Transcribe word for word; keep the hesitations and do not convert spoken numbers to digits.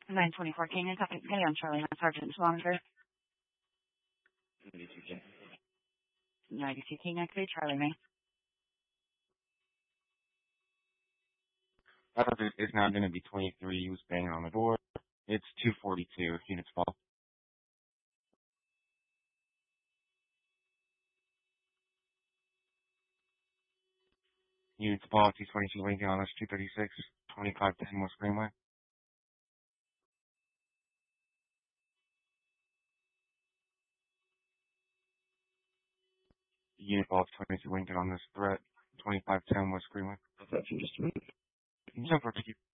nine twenty-four Canyon, copy. Hey, I'm Charlie, I'm Sergeant Monitor. ninety-two Canyon, copy. Charlie, May. Out it is now going to be twenty-three. He was banging on the door. It's two forty-two. Units fall. Units fall. T twenty-two Lincoln on us. two thirty-six. twenty-five ten West Greenway. Unit fall. twenty-two Lincoln on this threat. twenty-five ten West Greenway. That's just a minute. Jump for